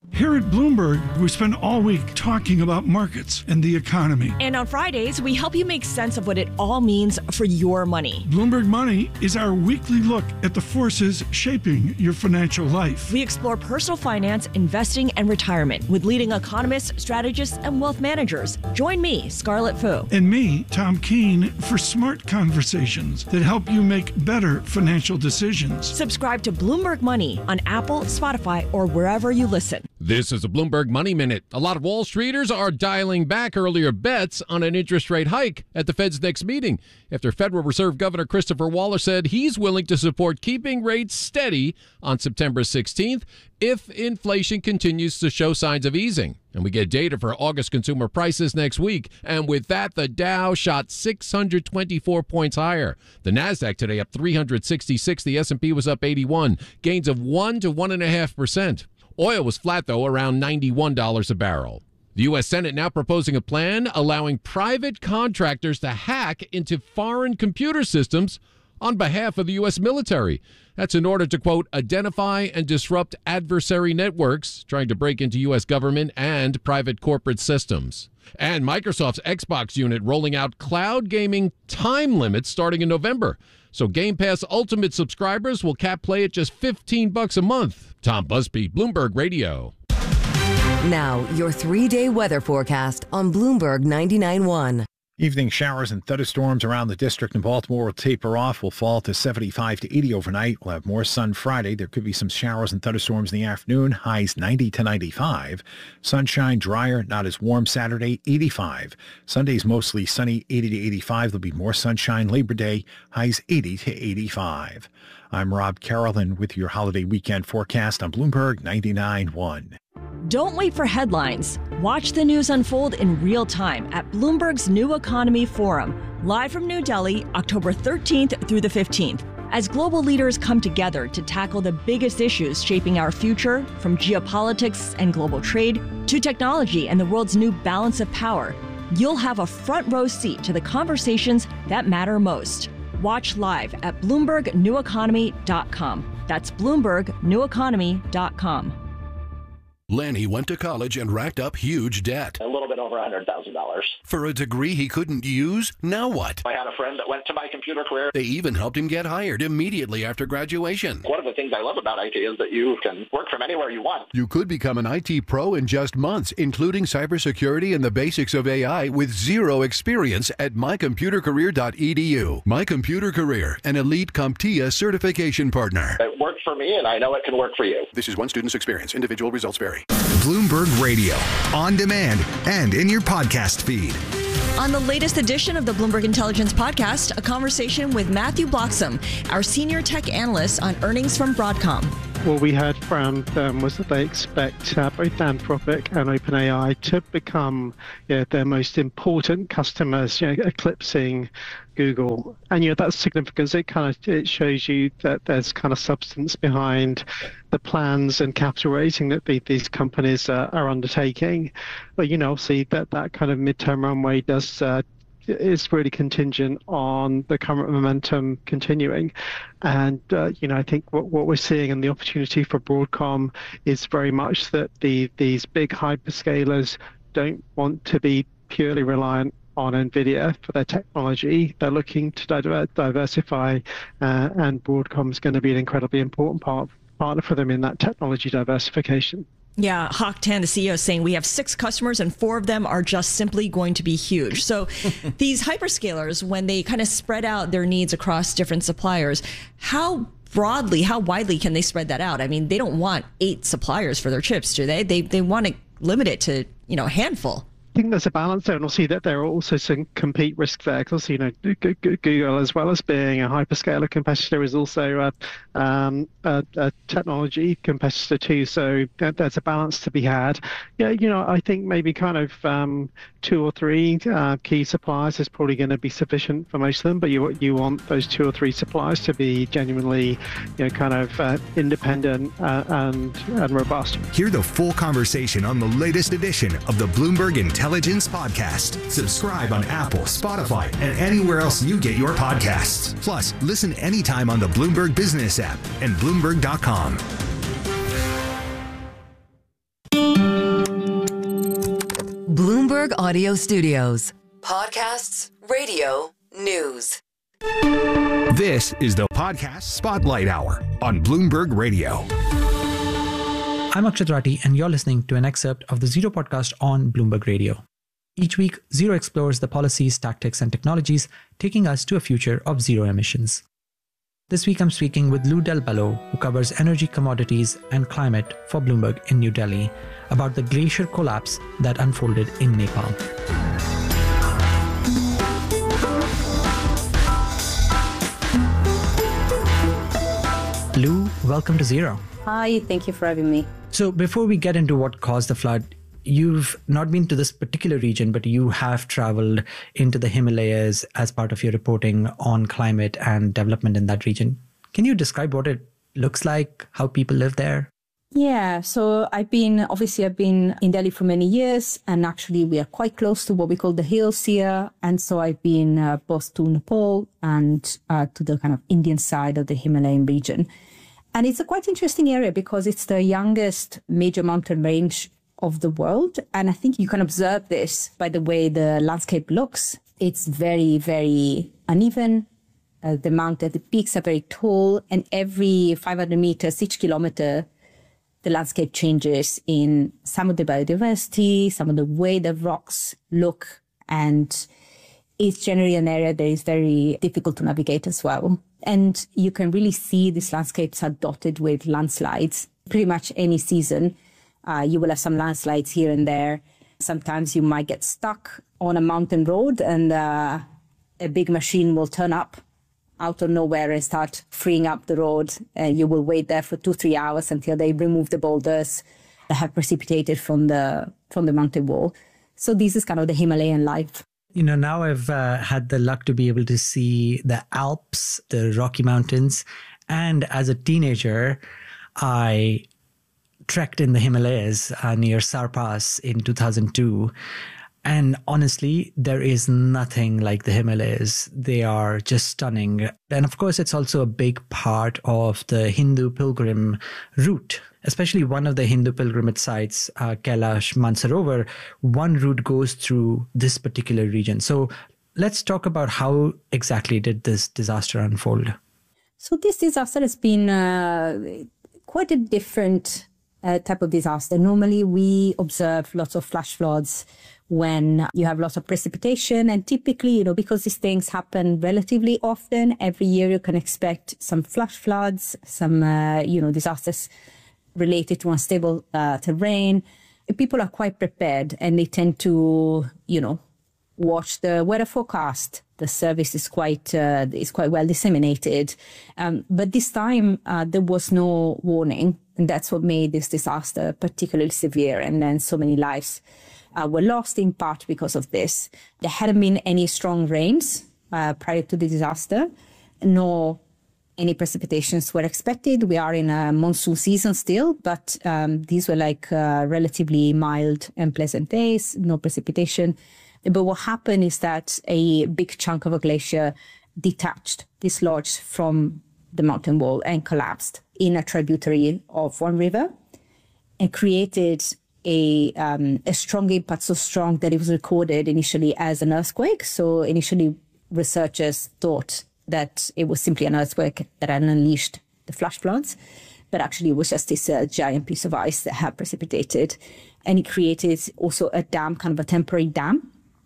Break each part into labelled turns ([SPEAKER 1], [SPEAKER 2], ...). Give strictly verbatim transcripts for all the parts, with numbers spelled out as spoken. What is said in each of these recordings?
[SPEAKER 1] Here at Bloomberg, we spend all week talking about markets and the economy.
[SPEAKER 2] And on Fridays, we help you make sense of what it all means for your money.
[SPEAKER 1] Bloomberg Money is our weekly look at the forces shaping your financial life.
[SPEAKER 2] We explore personal finance, investing, and retirement with leading economists, strategists, and wealth managers. Join me, Scarlett Fu.
[SPEAKER 1] And me, Tom Keene, for smart conversations that help you make better financial decisions.
[SPEAKER 2] Subscribe to Bloomberg Money on Apple, Spotify, or wherever you listen.
[SPEAKER 3] This is a Bloomberg Money Minute. A lot of Wall Streeters are dialing back earlier bets on an interest rate hike at the Fed's next meeting after Federal Reserve Governor Christopher Waller said he's willing to support keeping rates steady on September sixteenth if inflation continues to show signs of easing. And we get data for August consumer prices next week. And with that, the Dow shot six hundred twenty-four points higher. The Nasdaq today up three hundred sixty-six. The S and P was up eighty-one. Gains of one to one point five percent. Oil was flat, though, around ninety-one dollars a barrel. The U S Senate now proposing a plan allowing private contractors to hack into foreign computer systems on behalf of the U S military. That's in order to, quote, identify and disrupt adversary networks trying to break into U S government and private corporate systems. And Microsoft's Xbox unit rolling out cloud gaming time limits starting in November. So Game Pass Ultimate subscribers will cap play at just fifteen bucks a month. Tom Busby, Bloomberg Radio.
[SPEAKER 4] Now, your three-day weather forecast on Bloomberg ninety-nine point one.
[SPEAKER 5] Evening showers and thunderstorms around the district in Baltimore will taper off. Will fall to seventy-five to eighty overnight. We'll have more sun Friday. There could be some showers and thunderstorms in the afternoon. Highs ninety to ninety-five. Sunshine, drier, not as warm Saturday, eighty-five. Sunday's mostly sunny, eighty to eighty-five. There'll be more sunshine Labor Day. Highs eighty to eighty-five. I'm Rob Carolyn with your holiday weekend forecast on Bloomberg ninety-nine point one.
[SPEAKER 2] Don't wait for headlines. Watch the news unfold in real time at Bloomberg's New Economy Forum, live from New Delhi, October thirteenth through the fifteenth. As global leaders come together to tackle the biggest issues shaping our future, from geopolitics and global trade to technology and the world's new balance of power, you'll have a front row seat to the conversations that matter most. Watch live at Bloomberg New Economy dot com. That's Bloomberg New Economy dot com.
[SPEAKER 6] Lanny went to college and racked up huge debt.
[SPEAKER 7] A little bit over one hundred thousand dollars.
[SPEAKER 6] For a degree he couldn't use? Now what?
[SPEAKER 7] I had a friend that went to My Computer Career.
[SPEAKER 6] They even helped him get hired immediately after graduation.
[SPEAKER 7] One of the things I love about I T is that you can work from anywhere you want.
[SPEAKER 6] You could become an I T pro in just months, including cybersecurity and the basics of A I with zero experience at my computer career dot e d u. My Computer Career, an elite CompTIA certification partner.
[SPEAKER 7] It worked for me, and I know it can work for you.
[SPEAKER 6] This is one student's experience. Individual results vary.
[SPEAKER 8] Bloomberg Radio, on demand and in your podcast feed.
[SPEAKER 2] On the latest edition of the Bloomberg Intelligence Podcast, a conversation with Matthew Bloxham, our senior tech analyst on earnings from Broadcom.
[SPEAKER 9] What we heard from them was that they expect uh, both Anthropic and OpenAI to become you know, their most important customers, you know, eclipsing Google. And you know, that's significant. It kind of it shows you that there's kind of substance behind the plans and capital raising that the, these companies uh, are undertaking. But you know, obviously that that kind of midterm runway does. Uh, is really contingent on the current momentum continuing. And, uh, you know, I think what, what we're seeing and the opportunity for Broadcom is very much that the these big hyperscalers don't want to be purely reliant on NVIDIA for their technology. They're looking to diver- diversify, uh, and Broadcom is going to be an incredibly important part, partner for them in that technology diversification.
[SPEAKER 2] Yeah, Hock Tan, the C E O, is saying we have six customers and four of them are just simply going to be huge. So these hyperscalers, when they kind of spread out their needs across different suppliers, how broadly, how widely can they spread that out? I mean, they don't want eight suppliers for their chips, do they? They they want to limit it to, you know, a handful.
[SPEAKER 9] I think there's a balance there, and we'll see that there are also some compete risks there. Because you know, Google, as well as being a hyperscaler competitor, is also a, um, a, a technology competitor too. So there's a balance to be had. Yeah, you know, I think maybe kind of um, two or three uh, key suppliers is probably going to be sufficient for most of them. But you you want those two or three suppliers to be genuinely, you know, kind of uh, independent uh, and and robust.
[SPEAKER 8] Hear the full conversation on the latest edition of the Bloomberg Intelligence Podcast. Subscribe on Apple, Spotify, and anywhere else you get your podcasts. Plus, listen anytime on the Bloomberg Business app and Bloomberg dot com.
[SPEAKER 4] Bloomberg Audio Studios. Podcasts, radio, news.
[SPEAKER 8] This is the Podcast Spotlight Hour on Bloomberg Radio.
[SPEAKER 10] I'm Akshat Rathi, and you're listening to an excerpt of the Zero podcast on Bloomberg Radio. Each week, Zero explores the policies, tactics, and technologies taking us to a future of zero emissions. This week, I'm speaking with Lou Del Bello, who covers energy, commodities, and climate for Bloomberg in New Delhi, about the glacier collapse that unfolded in Nepal. Lou, welcome to Zero.
[SPEAKER 11] Hi, thank you for having me.
[SPEAKER 10] So before we get into what caused the flood, you've not been to this particular region, but you have traveled into the Himalayas as part of your reporting on climate and development in that region. Can you describe what it looks like, how people live there?
[SPEAKER 11] Yeah, so I've been, obviously I've been in Delhi for many years, and actually we are quite close to what we call the hills here. And so I've been uh, both to Nepal and uh, to the kind of Indian side of the Himalayan region. And it's a quite interesting area because it's the youngest major mountain range of the world. And I think you can observe this by the way the landscape looks. It's very, very uneven. Uh, the mountain, the peaks are very tall. And every five hundred meters, each kilometer, the landscape changes in some of the biodiversity, some of the way the rocks look. And it's generally an area that is very difficult to navigate as well. And you can really see these landscapes are dotted with landslides. Pretty much any season, uh, you will have some landslides here and there. Sometimes you might get stuck on a mountain road and uh, a big machine will turn up out of nowhere and start freeing up the road. And you will wait there for two, three hours until they remove the boulders that have precipitated from the, from the mountain wall. So this is kind of the Himalayan life.
[SPEAKER 10] You know, now I've uh, had the luck to be able to see the Alps, the Rocky Mountains. And as a teenager, I trekked in the Himalayas uh, near Sarpas in two thousand two. And honestly, there is nothing like the Himalayas. They are just stunning. And of course, it's also a big part of the Hindu pilgrim route, especially one of the Hindu pilgrimage sites, uh, Kailash Mansarovar. One route goes through this particular region. So let's talk about how exactly did this disaster unfold?
[SPEAKER 11] So this disaster has been uh, quite a different uh, type of disaster. Normally, we observe lots of flash floods when you have lots of precipitation. And typically, you know, because these things happen relatively often, every year you can expect some flash floods, some, uh, you know, disasters related to unstable uh, terrain. People are quite prepared and they tend to, you know, watch the weather forecast. The service is quite uh, is quite well disseminated. Um, but this time uh, there was no warning. And that's what made this disaster particularly severe. And then so many lives Uh, were lost in part because of this. There hadn't been any strong rains uh, prior to the disaster, nor any precipitations were expected. We are in a monsoon season still, but um, these were like uh, relatively mild and pleasant days, no precipitation. But what happened is that a big chunk of a glacier detached, dislodged from the mountain wall and collapsed in a tributary of one river and created a um, a strong impact, so strong that it was recorded initially as an earthquake. So initially researchers thought that it was simply an earthquake that had unleashed the flash floods, but actually it was just this uh, giant piece of ice that had precipitated. And it created also a dam, kind of a temporary dam.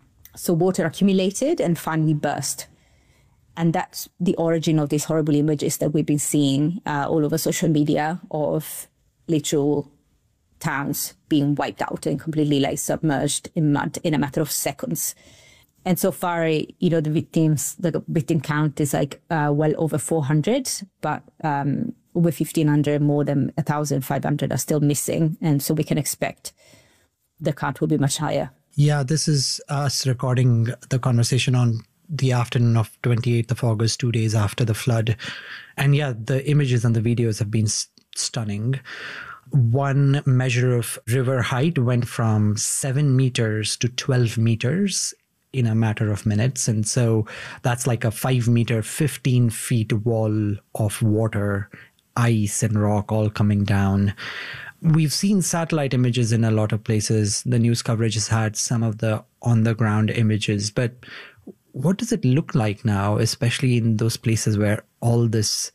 [SPEAKER 11] So water accumulated and finally burst. And that's the origin of these horrible images that we've been seeing uh, all over social media of literal towns being wiped out and completely like submerged in mud in a matter of seconds. And so far, you know, the victims, the victim count is like uh, well over four hundred, but um, over fifteen hundred, more than one thousand five hundred are still missing. And so we can expect the count will be much higher.
[SPEAKER 10] Yeah, this is us recording the conversation on the afternoon of twenty-eighth of August, two days after the flood. And yeah, the images and the videos have been st- stunning. One measure of river height went from seven meters to twelve meters in a matter of minutes. And so that's like a five meter, fifteen feet wall of water, ice and rock all coming down. We've seen satellite images in a lot of places. The news coverage has had some of the on-the-ground images. But what does it look like now, especially in those places where all this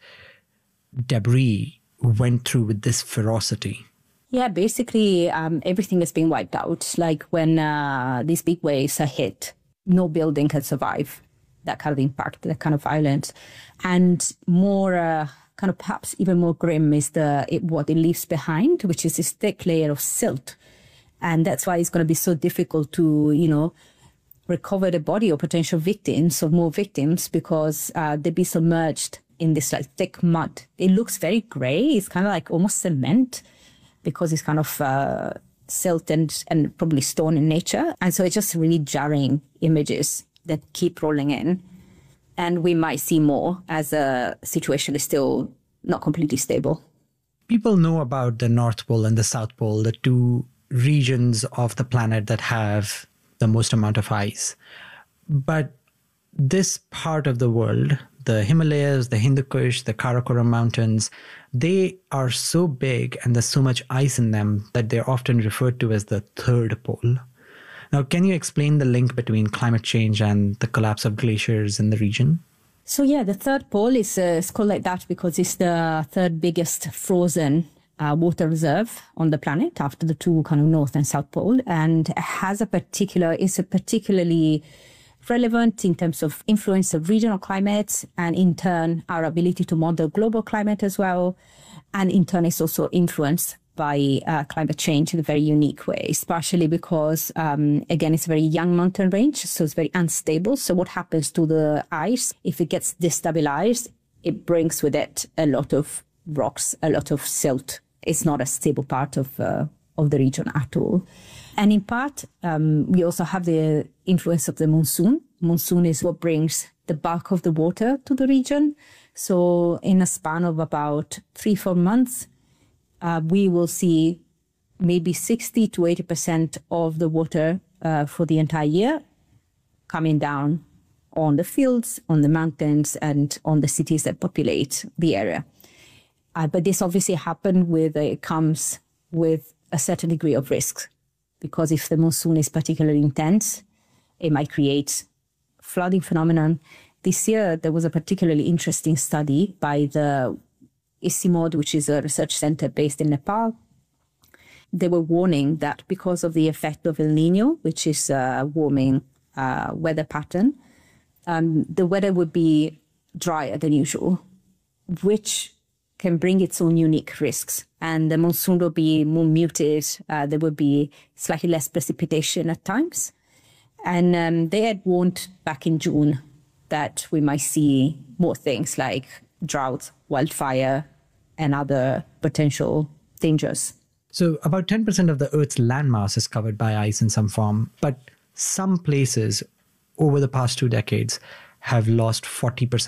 [SPEAKER 10] debris went through with this ferocity?
[SPEAKER 11] Yeah, basically um, everything has been wiped out. Like when uh, these big waves are hit, no building can survive that kind of impact, that kind of violence. And more, uh, kind of perhaps even more grim is the it, what it leaves behind, which is this thick layer of silt. And that's why it's going to be so difficult to, you know, recover the body of potential victims or more victims, because uh, they'd be submerged in this like thick mud. It looks very gray. It's kind of like almost cement, because it's kind of uh, silt and, and probably stone in nature. And so it's just really jarring images that keep rolling in. And we might see more as the situation is still not completely stable.
[SPEAKER 10] People know about the North Pole and the South Pole, the two regions of the planet that have the most amount of ice. But this part of the world, the Himalayas, the Hindu Kush, the Karakoram Mountains, they are so big and there's so much ice in them that they're often referred to as the third pole. Now, can you explain the link between climate change and the collapse of glaciers in the region?
[SPEAKER 11] So yeah, the third pole is, uh, it's called like that because it's the third biggest frozen uh, water reserve on the planet after the two kind of North and South Pole, and has a particular, is a particularly relevant in terms of influence of regional climates, and in turn our ability to model global climate as well. And in turn it's also influenced by uh, climate change in a very unique way, partially because, um, again, it's a very young mountain range, so it's very unstable. So what happens to the ice, if it gets destabilized, it brings with it a lot of rocks, a lot of silt. It's not a stable part of, uh, of the region at all. And in part, um, we also have the influence of the monsoon. Monsoon is what brings the bulk of the water to the region. So in a span of about three, four months, Uh, we will see maybe sixty to eighty percent of the water uh, for the entire year coming down on the fields, on the mountains, and on the cities that populate the area. Uh, but this obviously happened with, uh, it comes with a certain degree of risk, because if the monsoon is particularly intense, it might create flooding phenomenon. This year, there was a particularly interesting study by the ICIMOD, which is a research center based in Nepal. They were warning that because of the effect of El Nino, which is a warming uh, weather pattern, um, the weather would be drier than usual, which can bring its own unique risks. And the monsoon will be more muted. Uh, there will be slightly less precipitation at times. And um, they had warned back in June that we might see more things like drought, wildfire, and other potential dangers.
[SPEAKER 10] So about ten percent of the Earth's landmass is covered by ice in some form, but some places over the past two decades have lost forty percent